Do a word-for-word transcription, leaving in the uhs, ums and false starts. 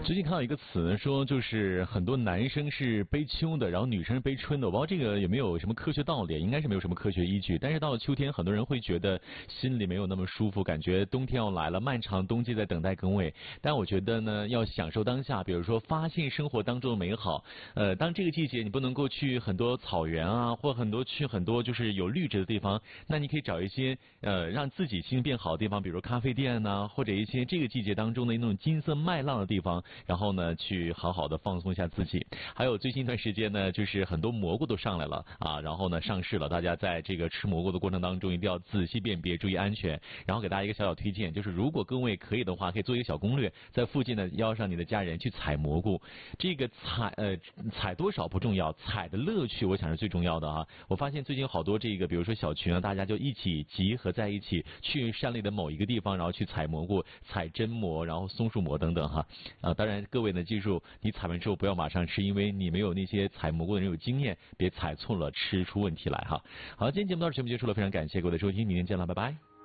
最近看到一个词呢，说就是很多男生是悲秋的，然后女生是悲春的。我不知道这个有没有什么科学道理，应该是没有什么科学依据。但是到了秋天，很多人会觉得心里没有那么舒服，感觉冬天要来了，漫长冬季在等待更位。但我觉得呢，要享受当下，比如说发现生活当中的美好。呃，当这个季节你不能够去很多草原啊，或很多去很多就是有绿植的地方，那你可以找一些呃让自己心情变好的地方，比如咖啡店呐、啊，或者一些这个季节当中的那种金色麦浪的地方。然后呢，去好好的放松一下自己。还有最近一段时间呢，就是很多蘑菇都上来了啊，然后呢上市了。大家在这个吃蘑菇的过程当中，一定要仔细辨别，注意安全。然后给大家一个小小推荐，就是如果各位可以的话，可以做一个小攻略，在附近呢邀上你的家人去采蘑菇。这个采呃采多少不重要，采的乐趣我想是最重要的啊。我发现最近好多这个，比如说小群啊，大家就一起集合在一起，去山里的某一个地方，然后去采蘑菇、采真蘑，然后松树蘑等等哈啊。当然，各位呢，记住，你采完之后不要马上吃，因为你没有那些采蘑菇的人有经验，别采错了，吃出问题来哈。好，今天节目到这节目结束了，非常感谢各位的收听，明天见了，拜拜。